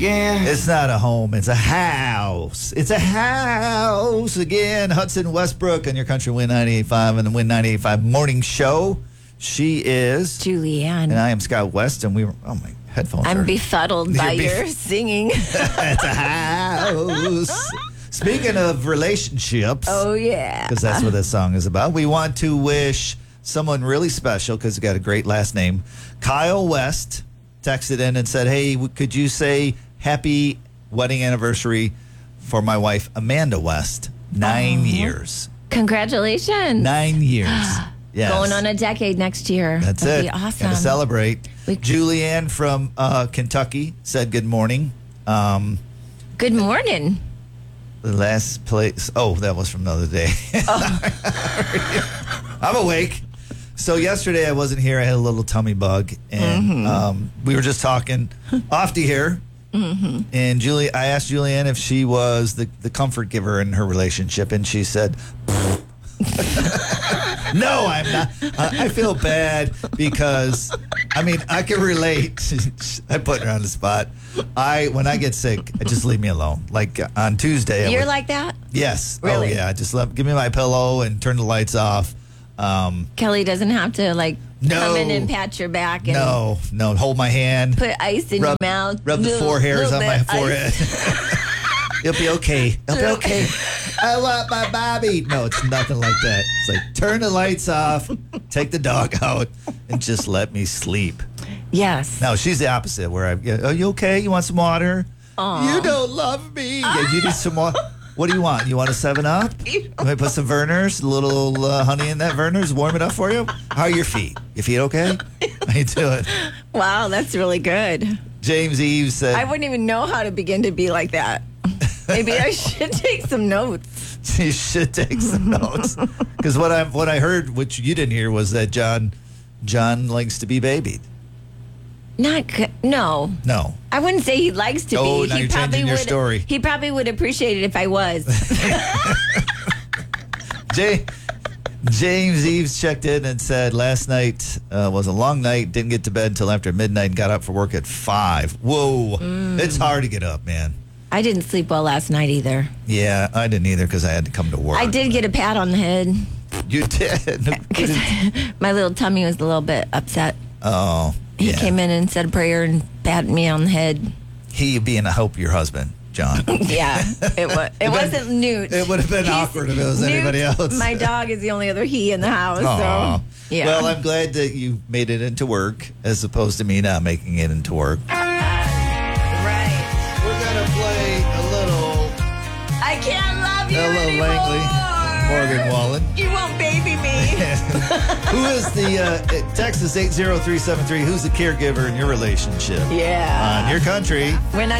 again. It's not a home. It's a house. It's a house again. Hudson Westbrook on your Country Win 98.5 and the Win 98.5 morning show. She is Julianne. And I am Scott West, and we were, oh, my headphones I'm are. befuddled by your singing. It's a house. Speaking of relationships. Oh, yeah. Because that's what this song is about. We want to wish someone really special, because he got a great last name. Kyle West texted in and said, hey, could you say happy wedding anniversary for my wife, Amanda West? 9 years. Congratulations. 9 years. Yes. Going on a decade next year. That's That'd it. Be awesome. Got to celebrate. Julianne from Kentucky said good morning. Good morning. The last place. Oh, that was from the other day. I'm awake. So yesterday I wasn't here. I had a little tummy bug, and we were just talking off the air. And I asked Julianne if she was the comfort giver in her relationship, and she said, no, I'm not. I feel bad because, I mean, I can relate. I put her on the spot. When I get sick, just leave me alone. Like on Tuesday. You're like that? Yes. Really? Oh, yeah. Just give me my pillow and turn the lights off. Kelly doesn't have to, come in and pat your back. And No. Hold my hand. Put ice in your mouth. Rub the four hairs on my forehead. It'll be okay. It'll be okay. I love my Bobby. No, it's nothing like that. It's like, turn the lights off, take the dog out, and just let me sleep. Yes. No, she's the opposite, where are you okay? You want some water? Aww. You don't love me. Yeah, you need some water. What do you want? You want a 7-Up? Let me put some Vernors, a little honey in that Vernors, warm it up for you? How are your feet? Your feet okay? How you doing? Wow, that's really good. James Eve said... I wouldn't even know how to begin to be like that. Maybe I should take some notes. You should take some notes. Because what I heard, which you didn't hear, was that John likes to be babied. No. I wouldn't say he likes to be. Oh, now you're changing your story. He probably would appreciate it if I was. James Eves checked in and said last night was a long night, didn't get to bed until after midnight and got up for work at 5. Whoa. It's hard to get up, man. I didn't sleep well last night either. Yeah, I didn't either because I had to come to work. I did get a pat on the head. You did? Because my little tummy was a little bit upset. Oh, He came in and said a prayer and patted me on the head. He being, I hope, your husband, John. Yeah, it wasn't Newt. It would have been awkward if it was anybody else. My dog is the only other he in the house. Aww. So, yeah. Well, I'm glad that you made it into work as opposed to me not making it into work. Right. We're going to play a little... I can't love you anymore. Langley, Morgan Wallen. You won't baby me. Who is the, Texas 80373, who's the caregiver in your relationship? Yeah. On your country. We're